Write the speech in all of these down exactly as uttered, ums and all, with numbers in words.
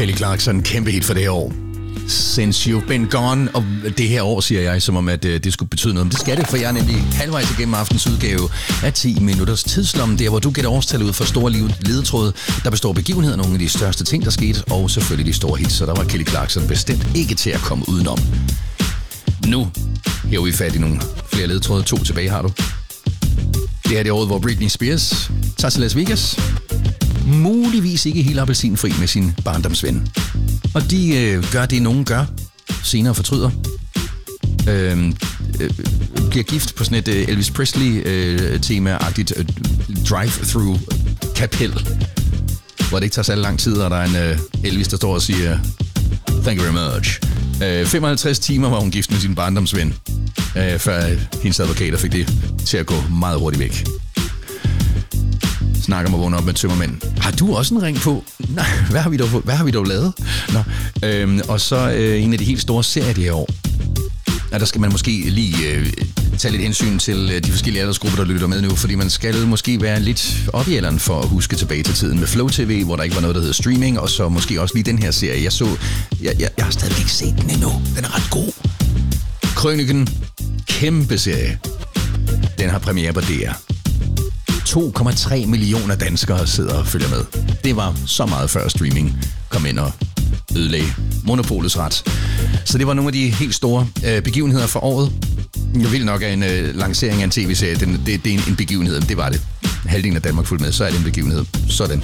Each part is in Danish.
Kelly Clarkson, kæmpe hit for det her år. Since You've Been Gone. Og det her år, siger jeg, som om at øh, det skulle betyde noget. Men det skal det, for jeg er nemlig halvvejs igennem aftens udgave af ti minutters tidslommen. Der, hvor du gætter årstal ud for store liv ledetråd. Der består begivenheder, nogle af de største ting, der skete, og selvfølgelig de store hits. Så der var Kelly Clarkson bestemt ikke til at komme udenom. Nu her vi fat i nogle flere ledetråde. To tilbage har du. Det er det år, hvor Britney Spears tager til Las Vegas. Muligvis ikke helt appelsinfri med sin barndomsven. Og de øh, gør det, nogen gør. Senere fortryder. Øh, øh, bliver gift på sådan et øh, Elvis Presley-tema-agtigt øh, drive-through kapel. Hvor det ikke tager særlig lang tid, og der er en øh, Elvis, der står og siger thank you very much. Øh, femoghalvtreds timer var hun gift med sin barndomsven. Øh, før hendes advokater fik det til at gå meget hurtigt væk. Snakker om at vågne op med tømmermænd. Har du også en ring på? Nej, hvad har vi dog, hvad har vi dog lavet? Nå. Øhm, og så øh, en af de helt store serier det her år. Ja, der skal man måske lige øh, tage lidt hensyn til øh, de forskellige aldersgrupper, der lytter med nu, fordi man skal måske være lidt op i alderen for at huske tilbage til tiden med Flow T V, hvor der ikke var noget, der hedder streaming, og så måske også lige den her serie. Jeg så, jeg, jeg, jeg har stadig ikke set den endnu. Den er ret god. Krøniken, kæmpe serie. Den har premiere på D R. to komma tre millioner danskere sidder og følger med. Det var så meget før streaming kom ind og ødelagde monopolets ret. Så det var nogle af de helt store øh, begivenheder for året. Jeg vil nok have en øh, lancering af en tv-serie. Den, det, det er en, en begivenhed, det var det. Halvdelen af Danmark fulgte med, så er det en begivenhed. Sådan.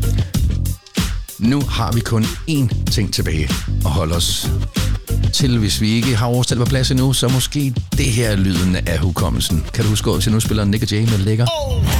Nu har vi kun én ting tilbage at holde os til. Hvis vi ikke har årstal på plads endnu, så måske det her lyden af hukommelsen. Kan du huske, at jeg nu spiller Nick og Jay med Lækker?